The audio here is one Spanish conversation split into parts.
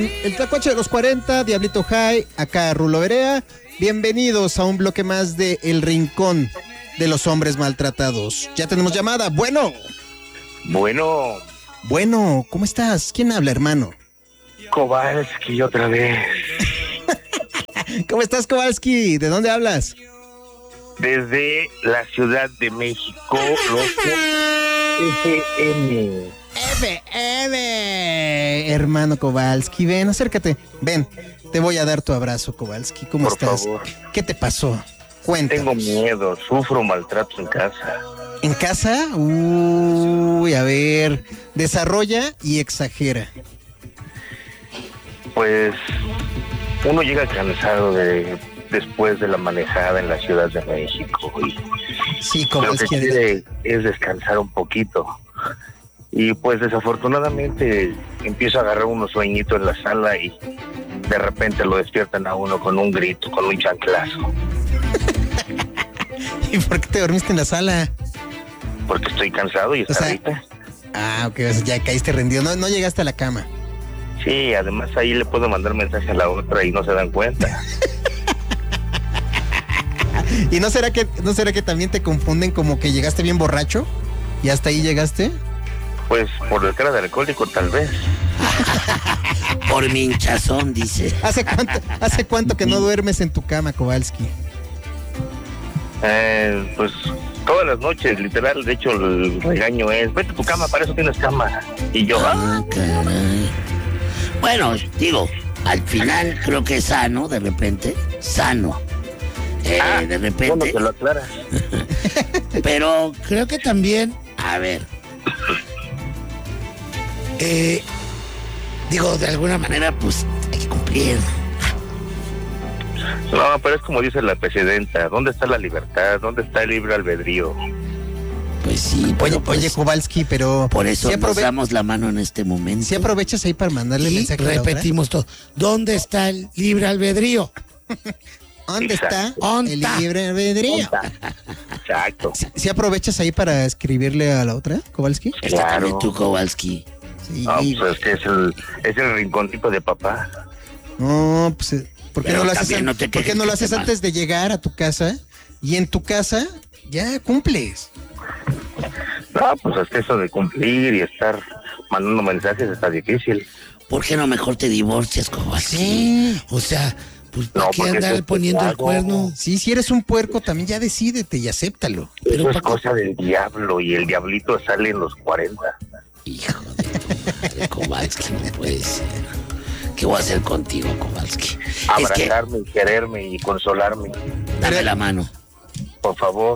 El Tlacuache de los 40, Diablito High, acá Rulo Berea. Bienvenidos a un bloque más de El Rincón de los Hombres Maltratados. Ya tenemos llamada. Bueno, ¿cómo estás? ¿Quién habla, hermano? Kowalski otra vez. ¿Cómo estás, Kowalski? ¿De dónde hablas? Desde la Ciudad de México, los FM. Hermano Kowalski, ven, acércate. Ven, te voy a dar tu abrazo, Kowalski. ¿Cómo Por estás? favor. ¿Qué te pasó? Cuéntanos. Tengo miedo, sufro maltrato en casa. ¿En casa? Uy, a ver, desarrolla y exagera. Pues uno llega cansado después de la manejada en la Ciudad de México y Sí, lo que Kowalski. quiere es descansar un poquito. Y pues desafortunadamente empiezo a agarrar unos sueñitos en la sala y de repente lo despiertan a uno con un grito, con un chanclazo. ¿Y por qué te dormiste en la sala? Porque estoy cansado y O sea, ahorita. ok, o sea, ya caíste rendido, no llegaste a la cama. Sí, además ahí le puedo mandar mensaje a la otra y no se dan cuenta. ¿Y no será que también te confunden como que llegaste bien borracho? ¿Y hasta ahí llegaste? Pues por el cara de alcohólico tal vez. Por mi hinchazón, dice. ¿Hace cuánto que no duermes en tu cama, Kowalski? Pues todas las noches, literal. De hecho, el regaño es: vete a tu cama, para eso tienes cama. Y yo, Caray. Bueno, digo, al final creo que es sano, de repente. Sano. De repente. bueno, te lo aclaras. Pero creo que también, a ver. Digo, de alguna manera, pues hay que cumplir. No, pero es como dice la presidenta: ¿dónde está la libertad? ¿Dónde está el libre albedrío? Pues sí, pero Oye, Kowalski, pero... por eso ¿sí nos damos la mano en este momento. si aprovechas ahí para mandarle Y mensaje a la otra? repetimos todo. ¿Dónde está el libre albedrío? ¿Dónde está Exacto. el libre albedrío? Exacto. ¿Sí aprovechas ahí para escribirle a la otra, Kowalski? Esta Claro. también tú, Kowalski. Sí. No, pues es que es el rinconcito de papá. No, pues, ¿por qué Pero no lo haces, también no te ¿por qué quejes no lo que haces te antes de llegar a tu casa? Y en tu casa ya cumples. No, pues es que eso de cumplir y estar mandando mensajes está difícil. ¿Por qué no mejor te divorcias, Kowalski? Sí. O sea, pues No, ¿para qué porque andar eso es poniendo el pecado. cuerno? Sí, si eres un puerco, también ya decídete y acéptalo. Pero Eso es ¿para qué? cosa del diablo y el diablito sale en los 40. Hijo de tu madre, Kowalski, no puede ser. ¿Qué voy a hacer contigo, Kowalski? Es que, Abrazarme y quererme y consolarme. dame la mano. Por favor.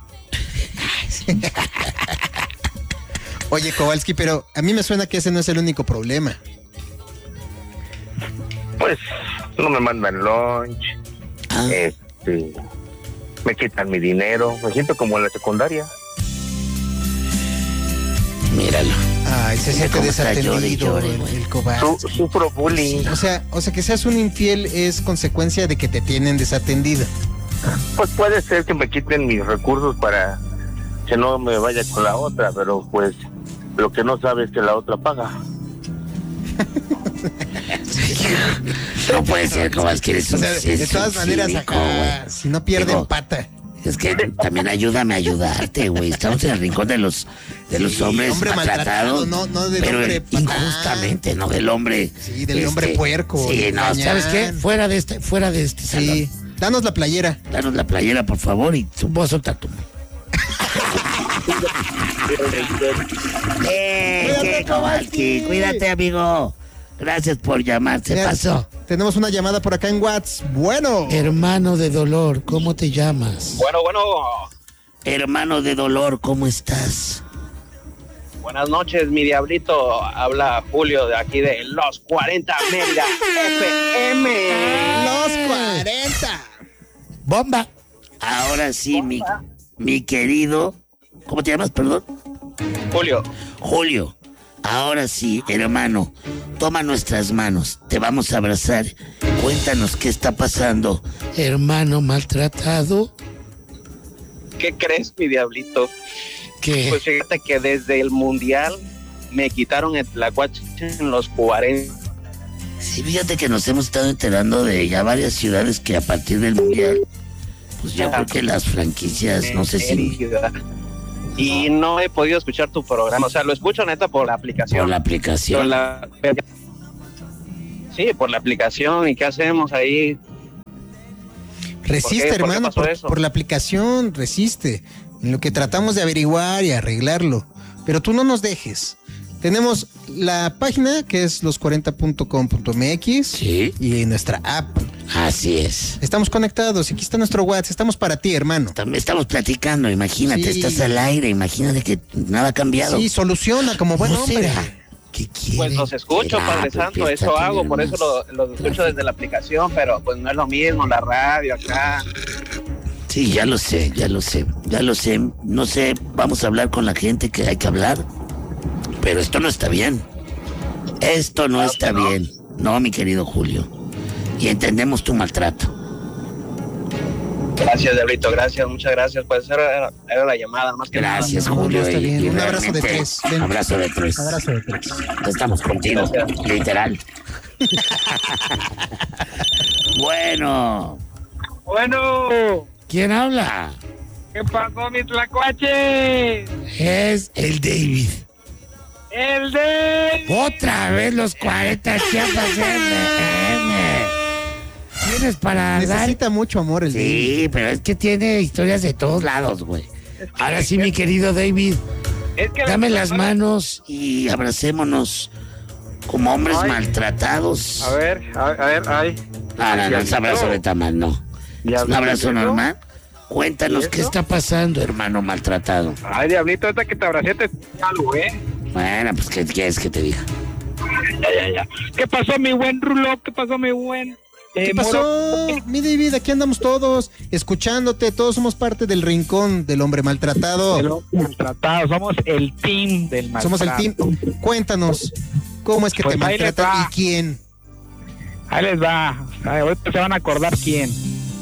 Oye, Kowalski, pero a mí me suena que ese no es el único problema. Pues no me mandan lunch. Ah, Me quitan mi dinero. Me siento como en la secundaria. míralo. Ay, se siente cómo está, desatendido llore, llore, güey. el Kowalski. Sufro bullying. O sea, que seas un infiel es consecuencia de que te tienen desatendido. Pues puede ser que me quiten mis recursos para que no me vaya con la otra, pero pues lo que no sabe es que la otra paga. No puede ser, Kowalski, eres O un sea, de todas maneras, cínico, acá, güey. si no pierden Digo, pata. Es que también ayúdame a ayudarte, güey. Estamos en el rincón de los hombres hombre maltratado, maltratados. no del pero hombre patán. injustamente, no del hombre. Sí, del hombre puerco, Sí, del no, gañán. ¿Sabes qué? Fuera de este salón. Sí, danos la playera. danos la playera, por favor, y Voy a soltar tu mano. Cuídate, Kowalski, cuídate, amigo. Gracias por llamar. Se Mira, pasó. Tenemos una llamada por acá en WhatsApp. Bueno. Hermano de dolor, ¿cómo te llamas? Bueno, Hermano de dolor, ¿cómo estás? buenas noches, mi diablito. Habla Julio de aquí de Los 40 Mega FM. Los 40. ¡Bomba! Ahora sí, mi querido. ¿Cómo te llamas, perdón? Julio, Julio. Ahora sí, hermano, toma nuestras manos, te vamos a abrazar. Cuéntanos qué está pasando. Hermano maltratado. ¿qué crees, mi diablito? ¿Qué? Pues fíjate que desde el Mundial me quitaron el tlacuache en los 40 Sí, fíjate que nos hemos estado enterando de ya varias ciudades que a partir del mundial, pues yo creo que las franquicias, no sé si... Y no he podido escuchar tu programa, o sea, lo escucho neta por la aplicación. Por la aplicación. Sí, por la aplicación. ¿Y qué hacemos ahí? Resiste, ¿Por qué hermano, pasó eso? por la aplicación, resiste. En lo que tratamos de averiguar y arreglarlo. Pero tú no nos dejes. Tenemos la página que es los40.com.mx. Sí. Y nuestra app. Así es. Estamos conectados. Aquí está nuestro WhatsApp. Estamos para ti, hermano. También estamos platicando, imagínate, Sí. estás al aire, imagínate que nada ha cambiado. Sí, soluciona como buen ¿Cómo hombre. será? ¿Qué quiere? Pues los escucho, ¿Será? Padre Porque Santo, está eso hago, teniendo por eso más. los escucho desde la aplicación, pero pues no es lo mismo, la radio acá. Sí, ya lo sé. No sé, vamos a hablar con la gente que hay que hablar. Pero esto no está bien. Esto no está bien. No, mi querido Julio. Y entendemos tu maltrato. Gracias, Diablito, gracias, muchas gracias. Pues era la llamada, más que Gracias, No, Julio. está bien. Un abrazo de realmente, 3. Ven. Abrazo de 3. Abrazo de 3. Estamos contigo, Gracias. literal. Bueno, Bueno, ¿Quién habla? ¿qué pasó, mi tlacuache? Es el David. El de... Otra vez los 40 Chiapas FM. ¿Tienes para dar? Necesita mucho amor el David. Sí, pero es que tiene historias de todos lados, güey. Ahora sí, mi querido David, Es que dame las manos. y abracémonos como hombres Ay. maltratados. A ver, ay. No, es abrazo de tamal, no. Es un abrazo normal. Cuéntanos qué está pasando, hermano maltratado. Ay, Diablito, ahorita que te abracé te algo, Bueno, pues, ¿qué quieres que te diga? Ya. ¿Qué pasó, mi buen Rulo? ¿Qué pasó, mi buen... ¿Qué Moro? pasó? Mi David, aquí andamos todos, escuchándote, todos somos parte del rincón del hombre maltratado. El hombre maltratado, somos el team del maltrato. Somos el team. Cuéntanos, ¿cómo es que Pues te ahí les maltratan va. y quién? Ahí les va. Ay, ahorita se van a acordar quién.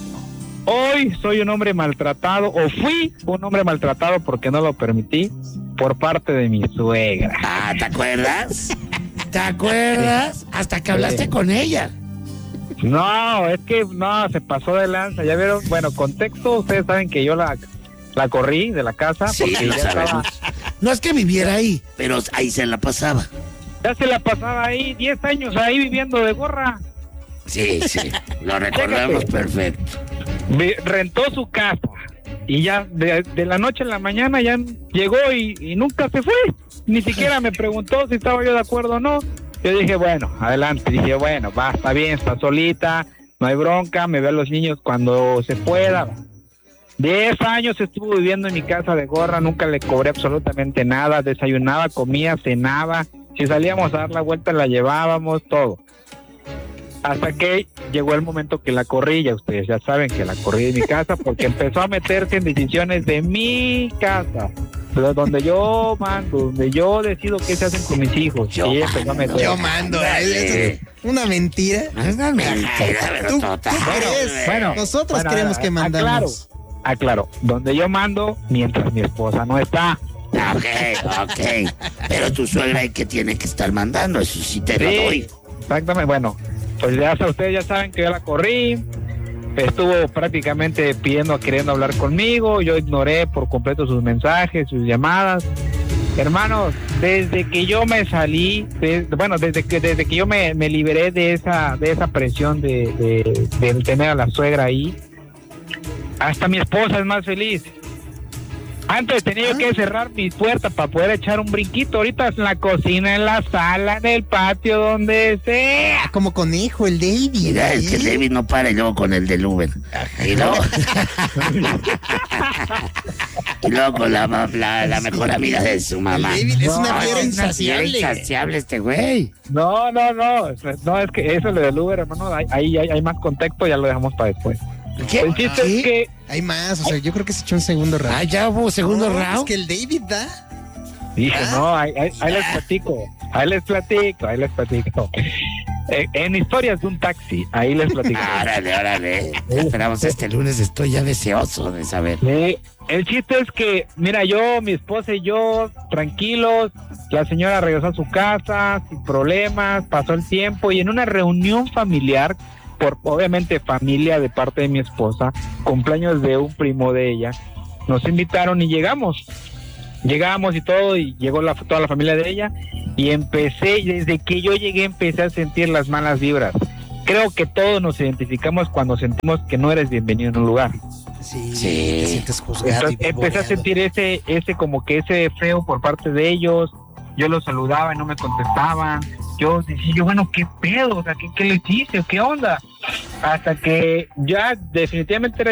Hoy soy un hombre maltratado, o fui un hombre maltratado porque no lo permití, por parte de mi suegra. Ah, ¿te acuerdas? ¿Te acuerdas? Hasta que hablaste con ella. No, es que no, se pasó de lanza. Ya vieron, bueno, contexto, ustedes saben que yo la corrí de la casa Sí, porque lo ya sabemos. No es que viviera ahí. Pero ahí se la pasaba. ya se la pasaba ahí 10 años ahí viviendo de gorra. Sí, lo recordamos perfecto. Rentó su casa y ya de la noche a la mañana ya llegó y nunca se fue. Ni siquiera me preguntó si estaba yo de acuerdo o no. Yo dije, bueno, adelante. Dije, bueno, va, está bien, está solita, no hay bronca, me ve a los niños cuando se pueda. 10 años estuvo viviendo en mi casa de gorra, nunca le cobré absolutamente nada, desayunaba, comía, cenaba, si salíamos a dar la vuelta la llevábamos, todo. Hasta que llegó el momento que la corrí, ya ustedes ya saben que la corrí de mi casa porque empezó a meterse en decisiones de mi casa, pero donde yo mando, donde yo decido qué se hacen con mis hijos. Yo Y ella empezó a meter. Yo mando, es una mentira. No es una mentira, pero ¿Tú total. crees? Bueno, Nosotros bueno, creemos que mandamos. Aclaro, donde yo mando mientras mi esposa no está. Ok. Pero tu suegra hay que tiene que estar mandando, eso sí te lo doy. Exactamente, bueno, pues ya ustedes ya saben que yo la corrí, estuvo prácticamente queriendo hablar conmigo, yo ignoré por completo sus mensajes, sus llamadas. Hermanos, desde que yo me salí, desde que yo me liberé de esa presión de tener a la suegra ahí, hasta mi esposa es más feliz. Antes tenía yo que cerrar mi puerta para poder echar un brinquito. Ahorita en la cocina, en la sala, en el patio, donde sea. Como conejo, el David. Mira, es que el David no para y luego con el del Uber. Y luego, y luego con la mejor amiga de su mamá. El David es una No, fiera es insaciable. Insaciable este güey. No, es que eso lo del Uber, hermano, ahí hay más contexto, ya lo dejamos para después. ¿Qué? El chiste ¿Sí? es que Hay más, o sea, yo creo que se echó un segundo round. Ah, ya hubo segundo No, round. Es que el David da. dije, no, ahí les platico. En historias de un taxi, ahí les platico. Órale. Esperamos este lunes, estoy ya deseoso de saber. El chiste es que, mira, mi esposa y yo, tranquilos, la señora regresó a su casa, sin problemas, pasó el tiempo, y en una reunión familiar, obviamente familia de parte de mi esposa, cumpleaños de un primo de ella, nos invitaron y llegamos y todo, y llegó toda la familia de ella, y desde que yo llegué empecé a sentir las malas vibras. Creo que todos nos identificamos cuando sentimos que no eres bienvenido en un lugar. Sí. Te sientes juzgado. Entonces, empecé a sentir ese como que ese feo por parte de ellos. Yo los saludaba y no me contestaban. Yo decía, bueno, ¿qué pedo? O sea, ¿qué les hice? ¿Qué onda? Hasta que ya definitivamente era